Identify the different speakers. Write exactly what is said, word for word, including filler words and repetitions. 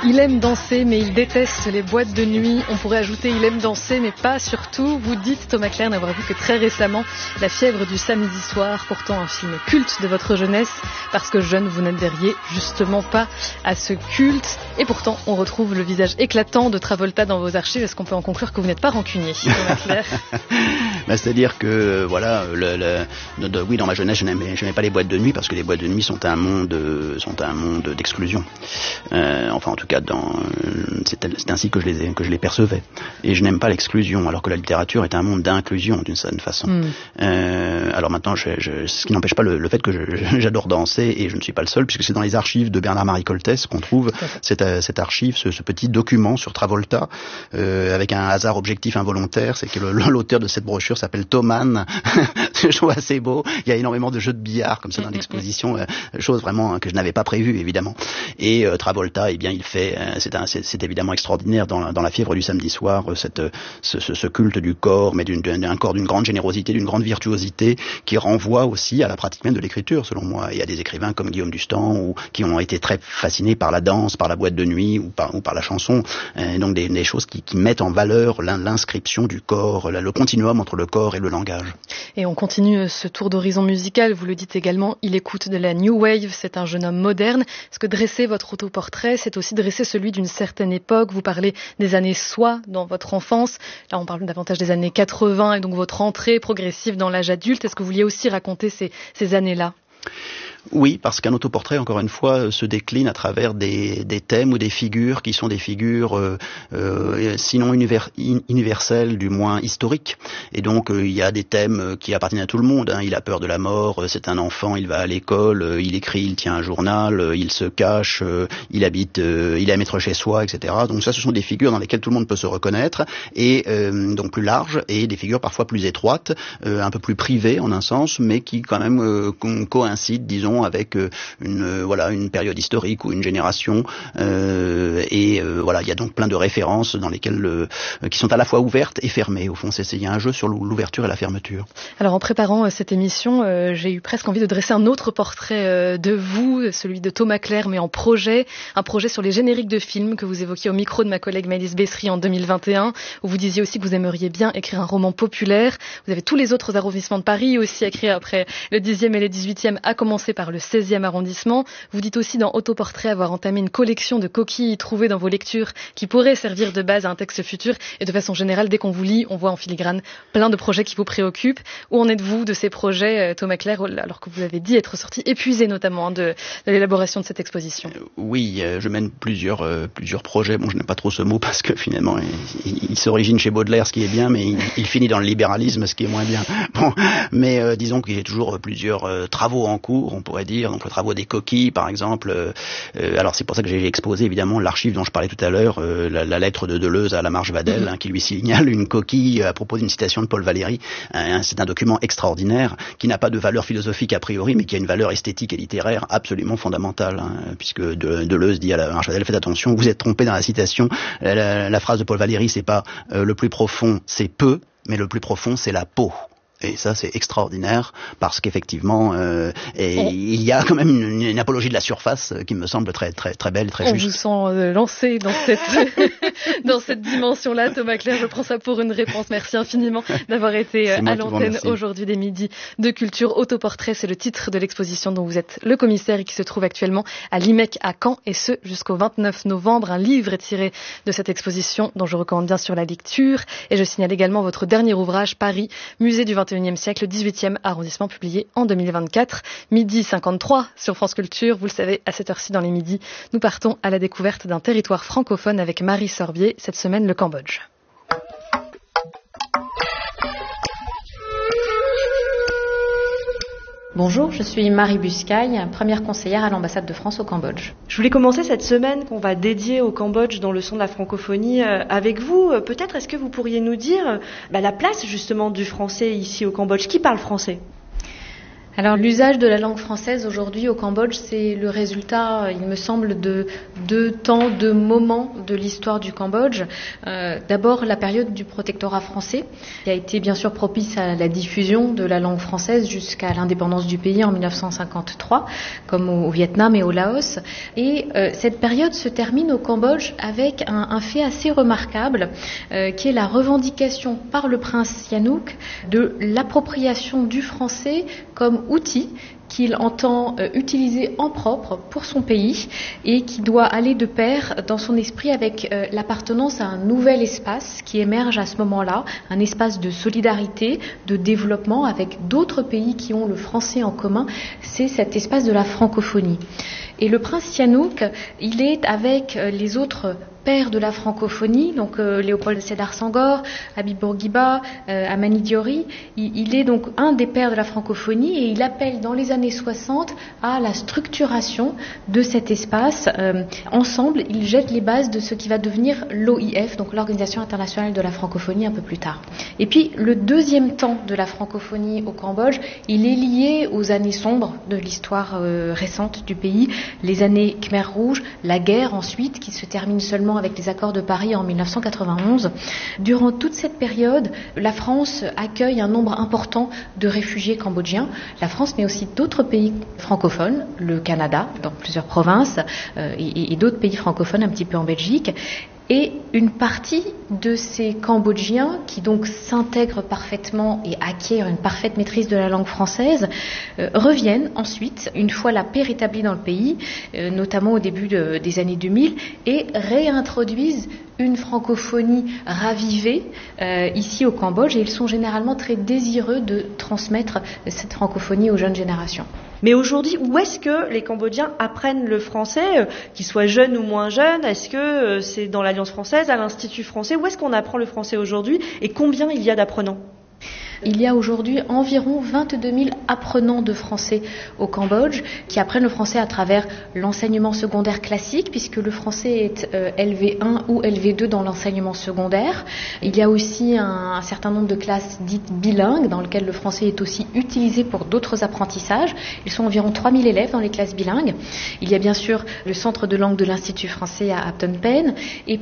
Speaker 1: Il aime danser, mais il déteste les boîtes de nuit. On pourrait ajouter il aime danser, mais pas surtout. Vous dites, Thomas Clair, n'avoir vu que très récemment La fièvre du samedi soir, pourtant un film culte de votre jeunesse, parce que jeune, vous n'adhériez justement pas à ce culte. Et pourtant, on retrouve le visage éclatant de Travolta dans vos archives. Est-ce qu'on peut en conclure que vous n'êtes pas rancunier, Thomas Clair?
Speaker 2: bah, C'est-à-dire que, voilà, le, le, de, oui, dans ma jeunesse, je n'aimais, je n'aimais pas les boîtes de nuit, parce que les boîtes de nuit sont un monde, sont un monde d'exclusion. Euh, enfin, en tout cas, dans, c'est, c'est ainsi que je les, que je les percevais. Et je n'aime pas l'exclusion, alors que la littérature est un monde d'inclusion, d'une certaine façon. Mm. Euh, alors maintenant, je, je, ce qui n'empêche pas le, le fait que je, je, j'adore danser, et je ne suis pas le seul, puisque c'est dans les archives de Bernard-Marie Coltès qu'on trouve cette, cette archive, ce, ce petit document sur Travolta, euh, avec un hasard objectif involontaire, c'est que le, l'auteur de cette brochure s'appelle Thoman. Je trouve assez beau. Il y a énormément de jeux de billard comme ça dans l'exposition, euh, chose vraiment hein, que je n'avais pas prévue évidemment. Et euh, Travolta, eh bien, il fait, euh, c'est, un, c'est, c'est évidemment extraordinaire dans, dans La fièvre du samedi soir, euh, cette, ce, ce, ce culte du corps, mais d'une, d'un corps d'une grande générosité, d'une grande virtuosité, qui renvoie aussi à la pratique même de l'écriture, selon moi. Il y a des écrivains comme Guillaume Dustan ou qui ont été très fascinés par la danse, par la boîte de nuit ou par, ou par la chanson. Euh, donc des, des choses qui, qui mettent en valeur l'inscription du corps, le continuum entre le corps et le langage.
Speaker 1: Et on continue ce tour d'horizon musical. Vous le dites également, il écoute de la New Wave. C'est un jeune homme moderne. Est-ce que dresser votre autoportrait, c'est aussi dresser celui d'une certaine époque? Vous parlez des années soix dans votre enfance. Là, on parle davantage des années quatre-vingts et donc votre entrée progressive dans l'âge adulte. Est-ce que vous vouliez aussi raconter ces, ces années-là?
Speaker 2: Oui, parce qu'un autoportrait, encore une fois, se décline à travers des, des thèmes ou des figures qui sont des figures, euh, euh, sinon univers, universelles, du moins historiques. Et donc, euh, il y a des thèmes qui appartiennent à tout le monde. Hein. Il a peur de la mort, c'est un enfant, il va à l'école, euh, il écrit, il tient un journal, euh, il se cache, euh, il habite, euh, il aime être chez soi, et cetera. Donc ça, ce sont des figures dans lesquelles tout le monde peut se reconnaître, et euh, donc plus larges, et des figures parfois plus étroites, euh, un peu plus privées en un sens, mais qui quand même euh, co- coïncident, disons, avec une euh, voilà une période historique ou une génération euh, et euh, voilà il y a donc plein de références dans lesquelles euh, qui sont à la fois ouvertes et fermées. Au fond, c'est il y a un jeu sur l'ouverture et la fermeture.
Speaker 1: Alors en préparant euh, cette émission, euh, j'ai eu presque envie de dresser un autre portrait euh, de vous, celui de Thomas Clair, mais en projet, un projet sur les génériques de films que vous évoquiez au micro de ma collègue Maëlys Bessery en deux mille vingt et un, où vous disiez aussi que vous aimeriez bien écrire un roman populaire. Vous avez tous les autres arrondissements de Paris aussi à écrire après le dixième et le dix-huitième, à commencer par le seizième arrondissement. Vous dites aussi dans Autoportrait avoir entamé une collection de coquilles trouvées dans vos lectures qui pourraient servir de base à un texte futur. Et de façon générale, dès qu'on vous lit, on voit en filigrane plein de projets qui vous préoccupent. Où en êtes-vous de ces projets, Thomas Clair, alors que vous avez dit être sorti épuisé notamment de, de l'élaboration de cette exposition?
Speaker 2: euh, Oui, euh, je mène plusieurs, euh, plusieurs projets. Bon, je n'aime pas trop ce mot parce que finalement, il, il, il s'origine chez Baudelaire, ce qui est bien, mais il, il finit dans le libéralisme, ce qui est moins bien. Bon, mais euh, disons qu'il y a toujours plusieurs euh, travaux en cours, on pourrait dire. Donc le travaux des coquilles, par exemple. Euh, euh, alors c'est pour ça que j'ai exposé évidemment l'archive dont je parlais tout à l'heure, euh, la, la lettre de Deleuze à la Marche Vadel, mmh. hein, qui lui signale une coquille à propos d'une citation de Paul Valéry. Hein, c'est un document extraordinaire qui n'a pas de valeur philosophique a priori, mais qui a une valeur esthétique et littéraire absolument fondamentale, hein, puisque de, Deleuze dit à la Marche Vadel, faites attention, vous êtes trompé dans la citation. La, la, la phrase de Paul Valéry, c'est pas euh, le plus profond, c'est peu, mais le plus profond, c'est la peau. Et ça, c'est extraordinaire parce qu'effectivement, euh, et on... il y a quand même une, une apologie de la surface qui me semble très, très, très belle, très
Speaker 1: on
Speaker 2: juste.
Speaker 1: On vous sent euh, lancé dans cette dans cette dimension-là, Thomas Clair. Je prends ça pour une réponse. Merci infiniment d'avoir été euh, à l'antenne aujourd'hui des Midis de Culture. Autoportrait, c'est le titre de l'exposition dont vous êtes le commissaire et qui se trouve actuellement à l'I M E C à Caen, et ce jusqu'au vingt-neuf novembre. Un livre est tiré de cette exposition dont je recommande bien sûr la lecture. Et je signale également votre dernier ouvrage, Paris, musée du vingt et unième siècle, dix-huitième arrondissement, publié en deux mille vingt-quatre. Midi cinquante-trois sur France Culture. Vous le savez, à cette heure-ci dans les midis, nous partons à la découverte d'un territoire francophone avec Marie Sorbier. Cette semaine, le Cambodge.
Speaker 3: Bonjour, je suis Marie Buscaille, première conseillère à l'ambassade de France au Cambodge.
Speaker 4: Je voulais commencer cette semaine qu'on va dédier au Cambodge dans le son de la francophonie avec vous. Peut-être est-ce que vous pourriez nous dire bah, la place justement du français ici au Cambodge? Qui parle français?
Speaker 3: Alors l'usage de la langue française aujourd'hui au Cambodge, c'est le résultat, il me semble, de deux temps, deux moments de l'histoire du Cambodge. Euh, d'abord la période du protectorat français, qui a été bien sûr propice à la diffusion de la langue française jusqu'à l'indépendance du pays en mille neuf cent cinquante-trois, comme au, au Vietnam et au Laos. Et euh, cette période se termine au Cambodge avec un, un fait assez remarquable, euh, qui est la revendication par le prince Sihanouk de l'appropriation du français comme outil qu'il entend euh, utiliser en propre pour son pays et qui doit aller de pair dans son esprit avec euh, l'appartenance à un nouvel espace qui émerge à ce moment-là, un espace de solidarité, de développement avec d'autres pays qui ont le français en commun. C'est cet espace de la francophonie. Et le prince Sihanouk, il est avec euh, les autres père de la francophonie, donc euh, Léopold Sédar Senghor, Habib Bourguiba, euh, Amani Diori. Il, il est donc un des pères de la francophonie et il appelle dans les années soixante à la structuration de cet espace. Euh, ensemble, ils jettent les bases de ce qui va devenir l'O I F, donc l'Organisation internationale de la francophonie, un peu plus tard. Et puis, le deuxième temps de la francophonie au Cambodge, il est lié aux années sombres de l'histoire euh, récente du pays, les années Khmer Rouge, la guerre ensuite, qui se termine seulement avec les accords de Paris en mille neuf cent quatre-vingt-onze. Durant toute cette période, la France accueille un nombre important de réfugiés cambodgiens. La France, mais aussi d'autres pays francophones, le Canada, dans plusieurs provinces, euh, et, et d'autres pays francophones, un petit peu en Belgique. Et une partie de ces Cambodgiens qui donc s'intègrent parfaitement et acquièrent une parfaite maîtrise de la langue française euh, reviennent ensuite, une fois la paix rétablie dans le pays, euh, notamment au début de, des années deux mille, et réintroduisent une francophonie ravivée euh, ici au Cambodge, et ils sont généralement très désireux de transmettre cette francophonie aux jeunes générations.
Speaker 4: Mais aujourd'hui, où est-ce que les Cambodgiens apprennent le français, euh, qu'ils soient jeunes ou moins jeunes? Est-ce que euh, c'est dans l'Alliance française, à l'Institut français? Où est-ce qu'on apprend le français aujourd'hui et combien il y a d'apprenants?
Speaker 3: Il y a aujourd'hui environ vingt-deux mille apprenants de français au Cambodge qui apprennent le français à travers l'enseignement secondaire classique, puisque le français est euh, L V un ou L V deux dans l'enseignement secondaire. Il y a aussi un, un certain nombre de classes dites bilingues dans lesquelles le français est aussi utilisé pour d'autres apprentissages. Ils sont environ trois mille élèves dans les classes bilingues. Il y a bien sûr le centre de langue de l'Institut français à Phnom Penh et